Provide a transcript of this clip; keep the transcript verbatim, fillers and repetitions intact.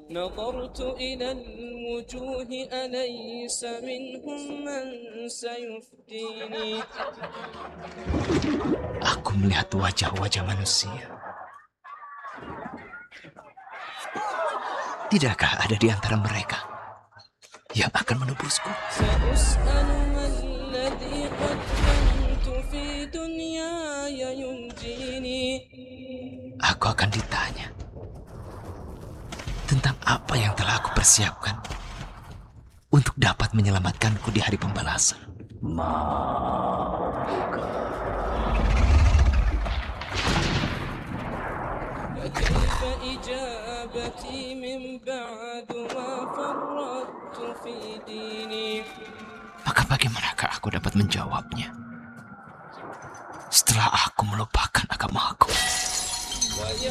نظرت إلى الوجوه أليس منهم من سيفديني. Aku melihat wajah-wajah manusia. Tidakkah ada di antara mereka yang akan menebusku? سأسأل ما الذي قدمت في دنياي ينجيني. Aku akan ditanya tentang apa yang telah aku persiapkan untuk dapat menyelamatkanku di hari pembalasan. فكيف إجابتي من بعد ما فرطت في ديني. Maka bagaimanakah aku dapat menjawabnya setelah aku melupakan agamaku?